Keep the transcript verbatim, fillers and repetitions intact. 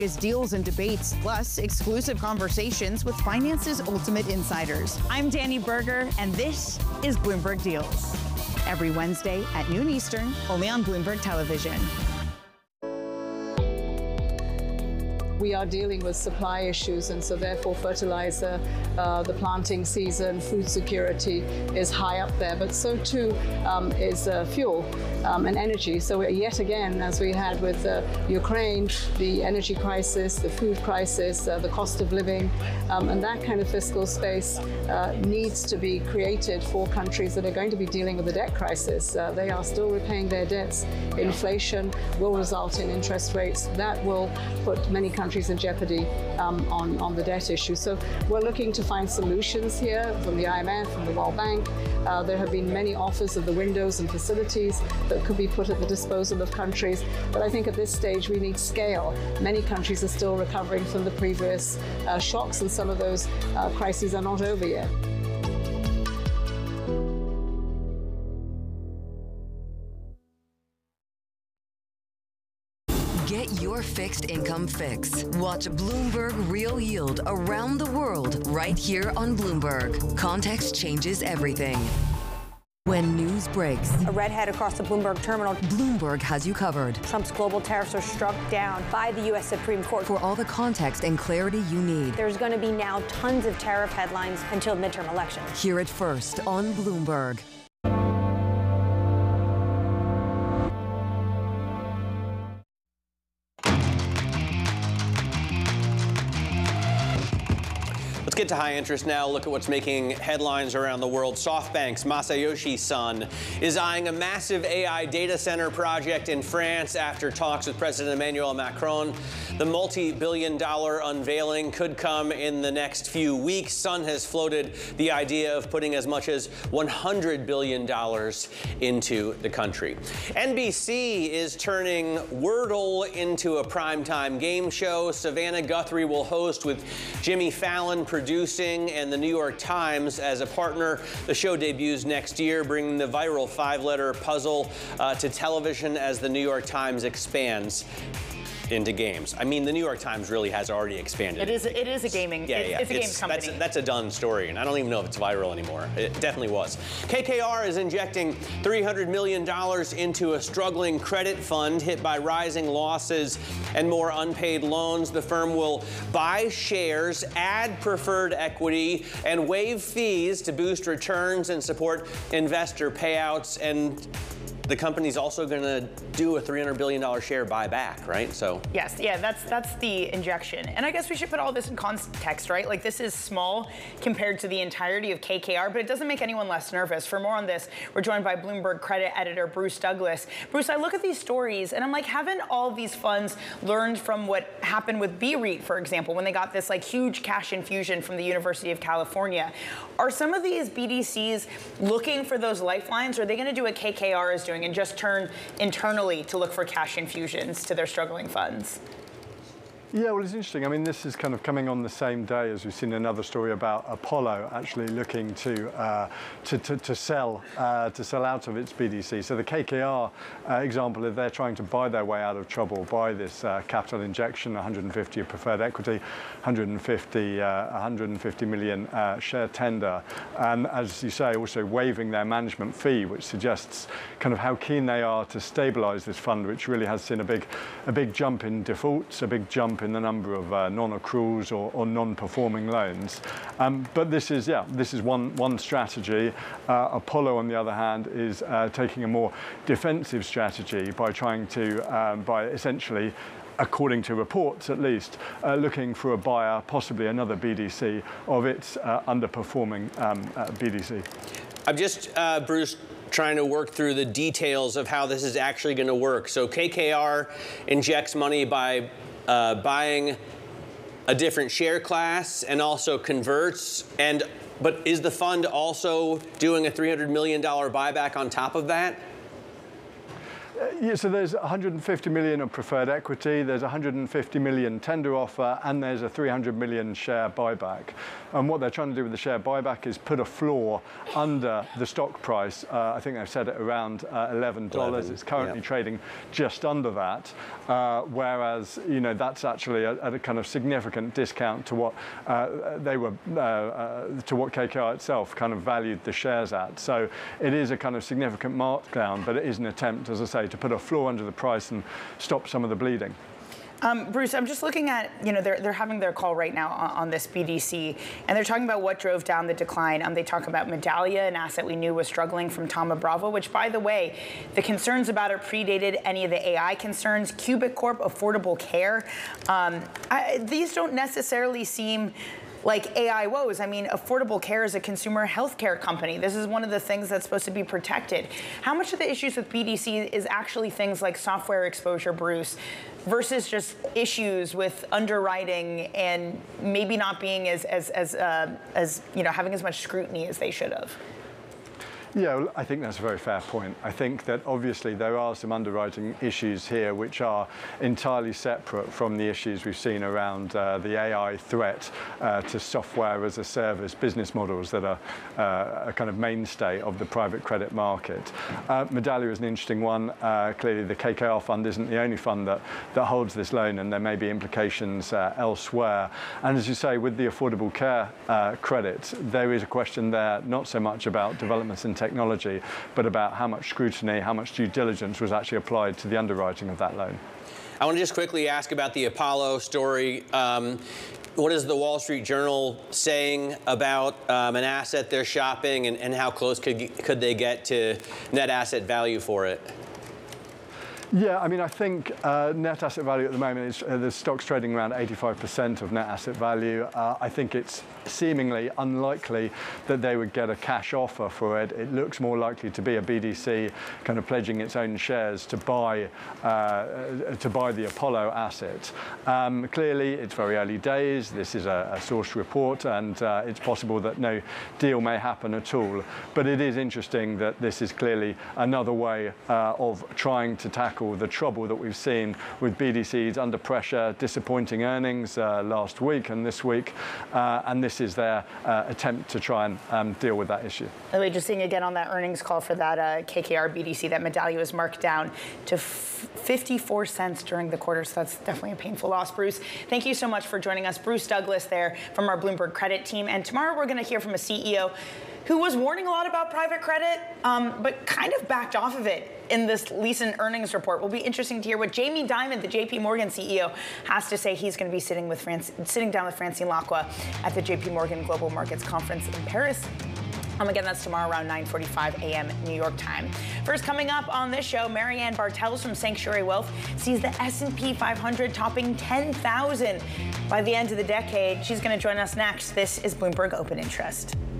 Is deals and debates, plus exclusive conversations with finance's ultimate insiders. I'm Danny Berger, and this is Bloomberg Deals. Every Wednesday at noon Eastern, only on Bloomberg Television. We are dealing with supply issues, and so therefore fertilizer, uh, the planting season, food security is high up there, but so too um, is uh, fuel um, and energy. So yet again, as we had with uh, Ukraine, the energy crisis, the food crisis, uh, the cost of living, um, and that kind of fiscal space uh, needs to be created for countries that are going to be dealing with the debt crisis. Uh, they are still repaying their debts. Inflation will result in interest rates that will put many countries in jeopardy um, on, on the debt issue. So we're looking to find solutions here from the I M F, from the World Bank. Uh, there have been many offers of the windows and facilities that could be put at the disposal of countries. But I think at this stage we need scale. Many countries are still recovering from the previous uh, shocks, and some of those uh, crises are not over yet. Get your fixed income fix. Watch Bloomberg Real Yield around the world right here on Bloomberg. Context changes everything. When news breaks, a redhead across the Bloomberg terminal. Bloomberg has you covered. Trump's global tariffs are struck down by the U S Supreme Court. For all the context and clarity you need. There's going to be now tons of tariff headlines until midterm elections. Hear it first on Bloomberg. Let's get to high interest now. Look at what's making headlines around the world. SoftBank's Masayoshi Son is eyeing a massive A I data center project in France after talks with President Emmanuel Macron. The multi-billion dollar unveiling could come in the next few weeks. Son has floated the idea of putting as much as one hundred billion dollars into the country. N B C is turning Wordle into a primetime game show. Savannah Guthrie will host with Jimmy Fallon producing and the New York Times as a partner. The show debuts next year, bringing the viral five-letter puzzle uh, to television as the New York Times expands into games. I mean, the New York Times really has already expanded. It is. It is a gaming. Yeah, it, yeah. It's a it's, games company. That's, that's a done story, and I don't even know if it's viral anymore. It definitely was. K K R is injecting three hundred million dollars into a struggling credit fund hit by rising losses and more unpaid loans. The firm will buy shares, add preferred equity, and waive fees to boost returns and support investor payouts. And the company's also going to do a three hundred billion dollars share buyback, right? So yes, yeah, that's that's the injection. And I guess we should put all this in context, right? Like, this is small compared to the entirety of K K R, but it doesn't make anyone less nervous. For more on this, we're joined by Bloomberg credit editor Bruce Douglas. Bruce, I look at these stories and I'm like, haven't all of these funds learned from what happened with B REIT, for example, when they got this like huge cash infusion from the University of California? Are some of these B D Cs looking for those lifelines, or are they going to do what K K R is doing and just turn internally to look for cash infusions to their struggling funds? Yeah, well, it's interesting. I mean, this is kind of coming on the same day as we've seen another story about Apollo actually looking to uh, to, to, to sell uh, to sell out of its B D C. So the K K R uh, example, if they're trying to buy their way out of trouble by this uh, capital injection, one hundred fifty of preferred equity, one hundred fifty, uh, one hundred fifty million uh, share tender, and as you say, also waiving their management fee, which suggests kind of how keen they are to stabilize this fund, which really has seen a big a big jump in defaults, a big jump in the number of uh, non-accruals or, or non-performing loans. Um, but this is, yeah, this is one, one strategy. Uh, Apollo, on the other hand, is uh, taking a more defensive strategy by trying to, um, by essentially, according to reports at least, uh, looking for a buyer, possibly another B D C, of its uh, underperforming um, uh, B D C. I'm just, uh, Bruce, trying to work through the details of how this is actually going to work. So K K R injects money by uh, buying a different share class and also converts. And but is the fund also doing a three hundred million dollars buyback on top of that? Yeah, so there's one hundred fifty million of preferred equity, there's one hundred fifty million tender offer, and there's a three hundred million share buyback. And what they're trying to do with the share buyback is put a floor under the stock price. Uh, I think they've set it around uh, eleven dollars. eleven, it's currently yeah. trading just under that, uh, whereas you know that's actually a, at a kind of significant discount to what uh, they were uh, uh, to what K K R itself kind of valued the shares at. So it is a kind of significant markdown, but it is an attempt, as I say, to put a floor under the price and stop some of the bleeding. Um, Bruce, I'm just looking at, you know, they're, they're having their call right now on, on this B D C, and they're talking about what drove down the decline. Um, they talk about Medallia, an asset we knew was struggling from Thoma Bravo, which, by the way, the concerns about it predated any of the A I concerns. Cubic Corp, Affordable Care. Um, I, these don't necessarily seem like A I woes. I mean, Affordable Care is a consumer healthcare company. This is one of the things that's supposed to be protected. How much of the issues with B D C is actually things like software exposure, Bruce, versus just issues with underwriting and maybe not being as, as, as, uh, as you know, having as much scrutiny as they should have? Yeah, well, I think that's a very fair point. I think that obviously there are some underwriting issues here which are entirely separate from the issues we've seen around uh, the A I threat uh, to software as a service business models that are uh, a kind of mainstay of the private credit market. Uh, Medallia is an interesting one. Uh, clearly the K K R fund isn't the only fund that, that holds this loan, and there may be implications uh, elsewhere. And as you say, with the Affordable Care uh, credit, there is a question there not so much about developments in technology, but about how much scrutiny, how much due diligence was actually applied to the underwriting of that loan. I want to just quickly ask about the Apollo story. Um, what is the Wall Street Journal saying about um, an asset they're shopping, and, and how close could, could they get to net asset value for it? Yeah, I mean, I think uh, net asset value at the moment is uh, the stock's trading around eighty-five percent of net asset value. Uh, I think it's seemingly unlikely that they would get a cash offer for it. It looks more likely to be a B D C kind of pledging its own shares to buy uh, to buy the Apollo asset. Um, clearly, it's very early days. This is a, a source report, and uh, it's possible that no deal may happen at all. But it is interesting that this is clearly another way uh, of trying to tackle the trouble that we've seen with B D Cs under pressure, disappointing earnings uh, last week and this week, uh, and this is their uh, attempt to try and um, deal with that issue. By the way, just seeing again on that earnings call for that uh, K K R B D C, that Medallia was marked down to fifty-four cents during the quarter, so that's definitely a painful loss. Bruce, thank you so much for joining us. Bruce Douglas there from our Bloomberg Credit team, and tomorrow we're going to hear from a C E O who was warning a lot about private credit, um, but kind of backed off of it in this recent earnings report. Will be interesting to hear what Jamie Dimon, the J P Morgan C E O, has to say. He's going to be sitting with France, sitting down with Francine Lacqua at the J P Morgan Global Markets Conference in Paris. Um, again, that's tomorrow around nine forty-five a m New York time. First, coming up on this show, Marianne Bartels from Sanctuary Wealth sees the S and P five hundred topping ten thousand by the end of the decade. She's going to join us next. This is Bloomberg Open Interest.